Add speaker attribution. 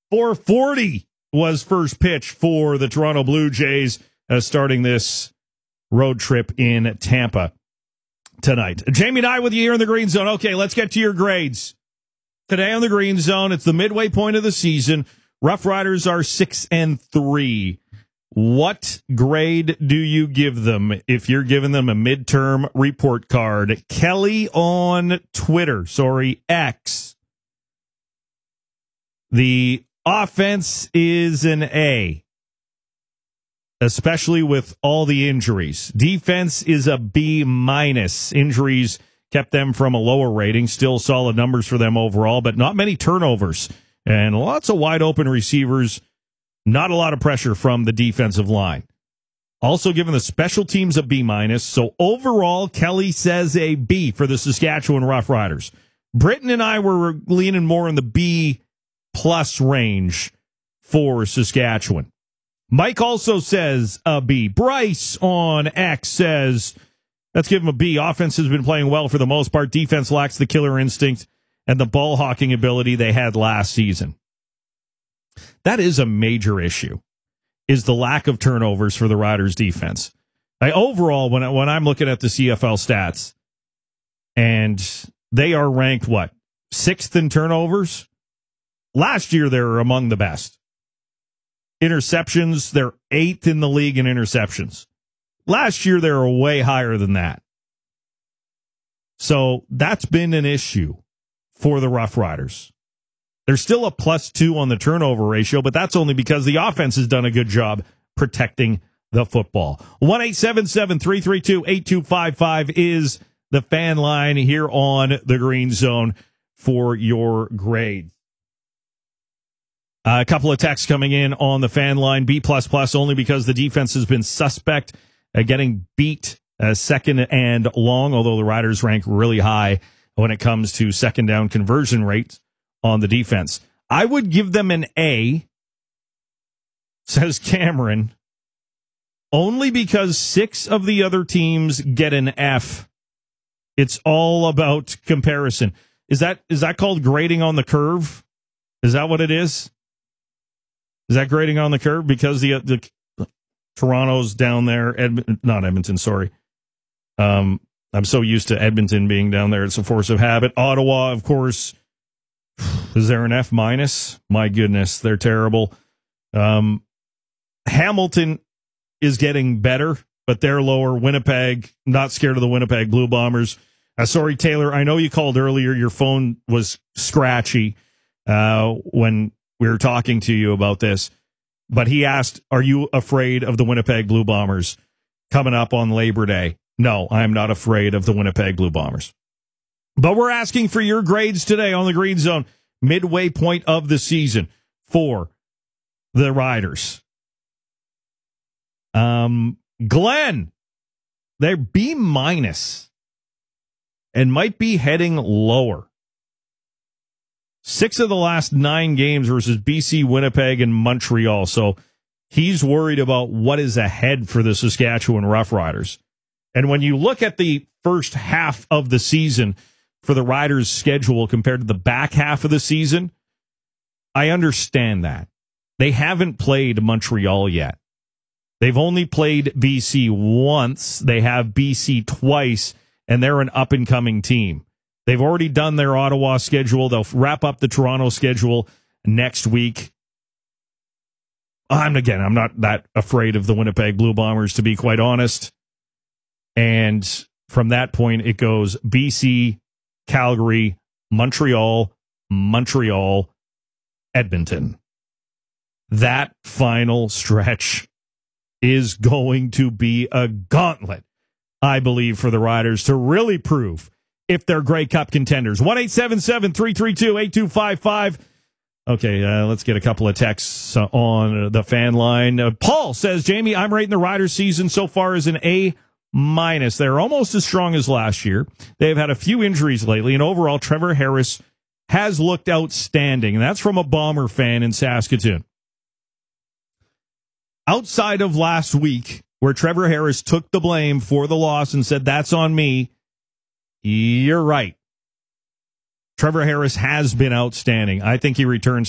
Speaker 1: 4:40 was first pitch for the Toronto Blue Jays starting this road trip in Tampa tonight. Jamie and I with you here in the Green Zone. Okay, let's get to your grades. Today on the Green Zone, it's the midway point of the season. Rough Riders are 6-3. What grade do you give them if you're giving them a midterm report card? Kelly on Twitter, X. The offense is an A, especially with all the injuries. Defense is a B-. Injuries kept them from a lower rating. Still solid numbers for them overall, but not many turnovers. And lots of wide open receivers. Not a lot of pressure from the defensive line. Also given the special teams a B-. So overall, Kelly says a B for the Saskatchewan Roughriders. Britton and I were leaning more in the B+ range for Saskatchewan. Mike also says a B. Bryce on X says, let's give him a B. Offense has been playing well for the most part. Defense lacks the killer instinct and the ball hawking ability they had last season. That is a major issue, is the lack of turnovers for the Riders defense. Overall, when I'm looking at the CFL stats, and they are ranked, 6th in turnovers? Last year, they were among the best. Interceptions, they're 8th in the league in interceptions. Last year, they were way higher than that. So that's been an issue for the Rough Riders. There's still a +2 on the turnover ratio, but that's only because the offense has done a good job protecting the football. 1-877-332-8255 is the fan line here on the Green Zone for your grades. A couple of texts coming in on the fan line. B++ only because the defense has been suspect getting beat second and long, although the Riders rank really high when it comes to second down conversion rates on the defense. I would give them an A, says Cameron, only because 6 of the other teams get an F. It's all about comparison. Is that called grading on the curve? Is that what it is? Is that grading on the curve? Because the Toronto's down there, not Edmonton, sorry. I'm so used to Edmonton being down there. It's a force of habit. Ottawa, of course. Is there an F-? My goodness, they're terrible. Hamilton is getting better, but they're lower. Winnipeg, not scared of the Winnipeg Blue Bombers. Sorry, Taylor, I know you called earlier. Your phone was scratchy when we were talking to you about this. But he asked, are you afraid of the Winnipeg Blue Bombers coming up on Labor Day? No, I am not afraid of the Winnipeg Blue Bombers. But we're asking for your grades today on the Green Zone, midway point of the season for the Riders. Glenn, they're B- and might be heading lower. 6 of the last 9 games versus BC, Winnipeg, and Montreal. So he's worried about what is ahead for the Saskatchewan Roughriders. And when you look at the first half of the season for the Riders' schedule compared to the back half of the season, I understand that. They haven't played Montreal yet. They've only played BC once. They have BC twice, and they're an up-and-coming team. They've already done their Ottawa schedule. They'll wrap up the Toronto schedule next week. I'm not that afraid of the Winnipeg Blue Bombers, to be quite honest. And from that point, it goes BC, Calgary, Montreal, Edmonton. That final stretch is going to be a gauntlet, I believe, for the Riders to really prove if they're Grey Cup contenders. 1-877-332-8255. Okay, let's get a couple of texts on the fan line. Paul says, Jamie, I'm rating the Riders season so far as an A-. They're almost as strong as last year. They've had a few injuries lately, and overall, Trevor Harris has looked outstanding. And that's from a Bomber fan in Saskatoon. Outside of last week, where Trevor Harris took the blame for the loss and said, that's on me, you're right. Trevor Harris has been outstanding. I think he returns